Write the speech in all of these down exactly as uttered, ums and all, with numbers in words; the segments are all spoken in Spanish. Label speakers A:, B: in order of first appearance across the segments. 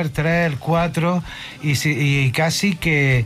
A: el tres, el cuatro, y, si, y casi que,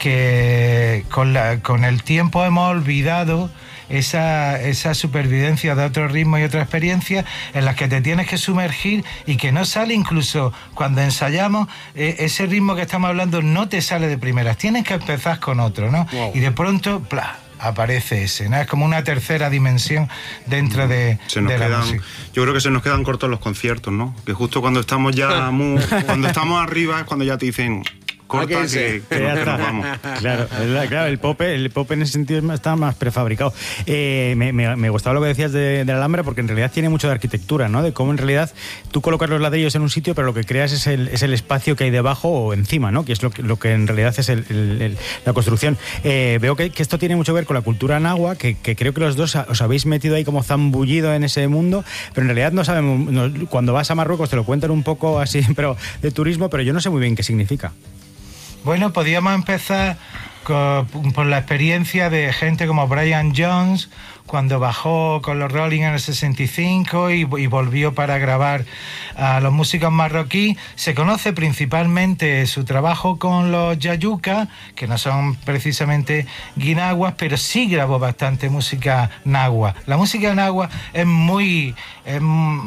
A: que con, la, con el tiempo hemos olvidado esa, esa supervivencia de otro ritmo y otra experiencia en las que te tienes que sumergir y que no sale incluso cuando ensayamos, eh, ese ritmo que estamos hablando no te sale de primeras, tienes que empezar con otro, ¿no? Wow. Y de pronto, ¡plá!, aparece ese, ¿no? Es como una tercera dimensión dentro de,
B: se nos
A: de la
B: quedan,
A: música.
B: Yo creo que se nos quedan cortos los conciertos, ¿no? Que justo cuando estamos ya muy, cuando estamos arriba es cuando ya te dicen corta, que, que, que, nos, que nos vamos.
C: Claro, claro, el pop, el pop en ese sentido está más prefabricado. Eh, me, me, me gustaba lo que decías de, de la Alhambra, porque en realidad tiene mucho de arquitectura, ¿no? De cómo en realidad tú colocas los ladrillos en un sitio, pero lo que creas es el, es el espacio que hay debajo o encima, ¿no? Que es lo que, lo que en realidad es el, el, el, la construcción. Eh, veo que, que esto tiene mucho que ver con la cultura nahua, que, que creo que los dos os habéis metido ahí como zambullido en ese mundo, pero en realidad no sabemos, no, cuando vas a Marruecos te lo cuentan un poco así, pero de turismo, pero yo no sé muy bien qué significa.
A: Bueno, podríamos empezar con, por la experiencia de gente como Brian Jones, cuando bajó con los Rolling en el sesenta y cinco y, y volvió para grabar a los músicos marroquíes. Se conoce principalmente su trabajo con los yayucas, que no son precisamente guinaguas, pero sí grabó bastante música nahua. La música nahua es muy, es,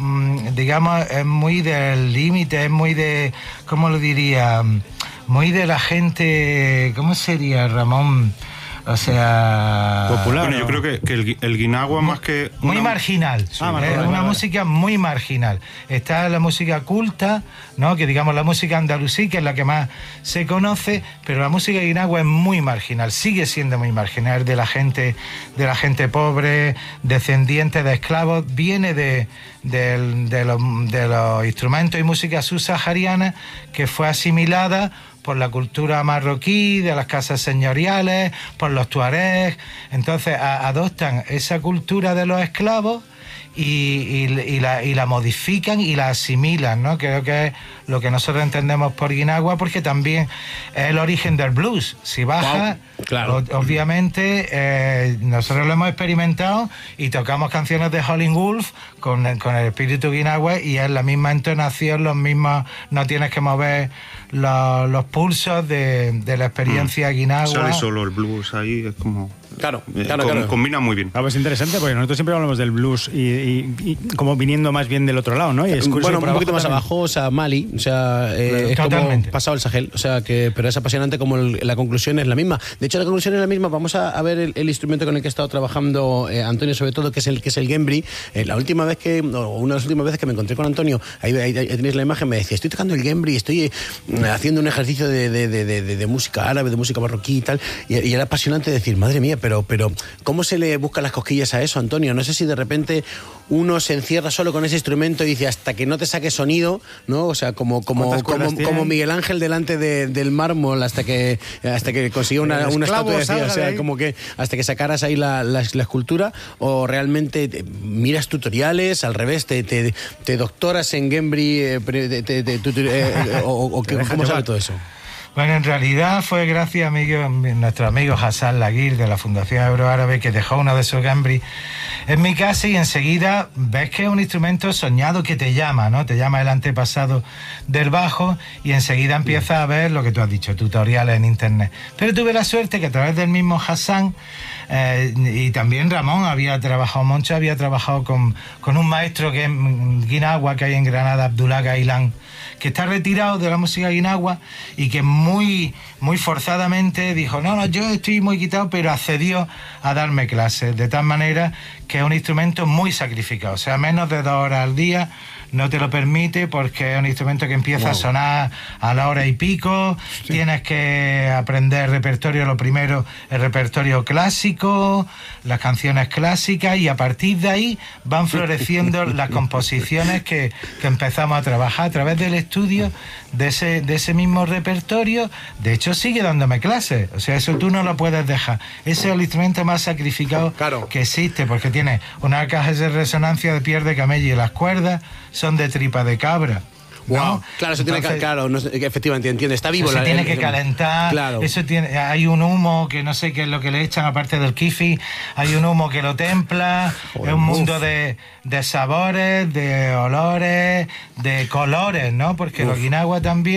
A: digamos, es muy del límite, es muy de, ¿cómo lo diría?, muy de la gente, ¿cómo sería, Ramón? O sea...
B: popular. Bueno, yo creo que, que el, el guinagua más que...
A: Una... Muy marginal.
B: Sí.
A: Ah, es una música muy marginal. Está la música culta, ¿no? Que digamos la música andalusí, que es la que más se conoce, pero la música guinagua es muy marginal, sigue siendo muy marginal, de la gente, de la gente pobre, descendiente de esclavos, viene de, de, de, los, de los instrumentos y música subsahariana que fue asimilada por la cultura marroquí, de las casas señoriales, por los tuaregs. Entonces a, adoptan esa cultura de los esclavos y, y, y, la, y la modifican y la asimilan, ¿no? Creo que es lo que nosotros entendemos por guinagua, porque también es el origen del blues. Si baja, wow, claro, o, obviamente eh, nosotros lo hemos experimentado y tocamos canciones de Howlin' Wolf con, con el espíritu guinagua y es la misma entonación, los mismos, no tienes que mover los, los pulsos de, de la experiencia mm. guinagua.
B: Sale solo el blues ahí, es como...
D: Claro,
B: eh,
D: claro,
B: com,
D: claro.
B: Combina muy bien.
C: Ah, pues interesante, porque nosotros siempre hablamos del blues y, y, y como viniendo más bien del otro lado, ¿no? Y es
D: bueno, un poquito más
C: también.
D: abajo, o sea, Mali, o sea, eh, es como pasado el Sahel, o sea, que, pero es apasionante como el, la conclusión es la misma. De hecho, la conclusión es la misma. Vamos a, a ver el, el instrumento con el que ha estado trabajando eh, Antonio, sobre todo, que es el que es el Gembri. Eh, la última vez que, o una de las últimas veces que me encontré con Antonio, ahí, ahí, ahí tenéis la imagen, me decía, estoy tocando el Gembri, estoy eh, haciendo un ejercicio de, de, de, de, de música árabe, de música marroquí y tal, y, y era apasionante decir, madre mía, pero, pero ¿cómo se le buscan las cosquillas a eso, Antonio? No sé si de repente uno se encierra solo con ese instrumento y dice hasta que no te saque sonido, ¿no? O sea, como como como, como Miguel Ángel delante de, del mármol hasta que hasta que consiguió una, una estatua, decía, o sea, como que hasta que sacaras ahí la, la, la escultura, o realmente te, miras tutoriales, al revés, te, te, te doctoras en Gembri, eh, te, te, te, tu, eh, o, o que, ¿cómo sale todo eso?
A: Bueno, en realidad fue gracias a amigo, nuestro amigo Hassan Laguir de la Fundación Euroárabe, que dejó uno de esos Gembri en mi casa, y enseguida ves que es un instrumento soñado que te llama, ¿no? Te llama el antepasado del bajo y enseguida empiezas a ver lo que tú has dicho, tutoriales en internet. Pero tuve la suerte que a través del mismo Hassan eh, y también Ramón había trabajado, Moncho había trabajado con, con un maestro que es guinagua que hay en Granada, Abdullah Gailán, que está retirado de la música guinagua y que muy, muy forzadamente dijo, no, no, yo estoy muy quitado, pero accedió a darme clases, de tal manera que es un instrumento muy sacrificado, o sea, menos de dos horas al día no te lo permite, porque es un instrumento que empieza wow. a sonar a la hora y pico, sí. Tienes que aprender repertorio, lo primero, el repertorio clásico, las canciones clásicas, y a partir de ahí van floreciendo las composiciones que, que empezamos a trabajar a través del estudio de ese, de ese mismo repertorio. De hecho, sigue dándome clases, o sea, eso tú no lo puedes dejar. Ese es el instrumento más sacrificado claro. que existe, porque tiene una caja de resonancia de piel de camello y las cuerdas son de tripa de cabra.
D: Wow.
A: ¿No?
D: Claro, eso
A: Entonces,
D: tiene que, claro, no, efectivamente, entiende, está vivo.
A: Eso
D: la,
A: tiene
D: el,
A: que
D: el,
A: calentar,
D: claro.
A: Eso tiene, hay un humo que no sé qué es lo que le echan aparte del kifi, hay un humo que lo templa. Joder, es un mundo de, de sabores, de olores, de colores, ¿no? Porque uf. los guinagua también